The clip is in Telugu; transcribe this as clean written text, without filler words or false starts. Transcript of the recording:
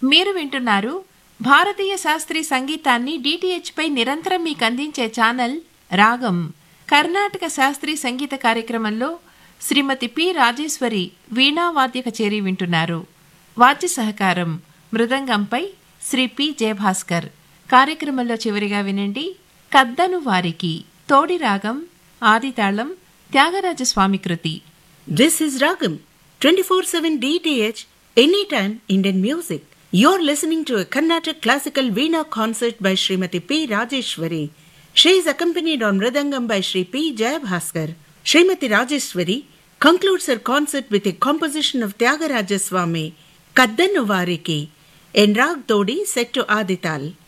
మీరు వింటున్నారు భారతీయ శాస్త్రీయ సంగీతాన్ని DTH పై నిరంతరం మీకు అందించే ఛానల్ రాగం. కర్ణాటక శాస్త్రీయ సంగీత కార్యక్రమంలో శ్రీమతి పి రాజేశ్వరి వీణా వాద్య కచేరీ వింటున్నారు. వాద్య సహకారం మృదంగంపై శ్రీ పి జయభాస్కర్. కార్యక్రమంలో చివరిగా వినండి కద్దను వారికి తోడి రాగం ఆదితాళం త్యాగరాజస్వామి కృతి. This is Ragam 24/7 DTH anytime Indian music. You're listening to a Carnatic classical Veena concert by Srimati P. Rajeshwari. She is accompanied on Mridangam by Sri P. Jayabhaskar. Srimati Rajeshwari concludes her concert with a composition of Tyagaraja Swami, Kaddannu Variki, in Rag Todi set to Adital.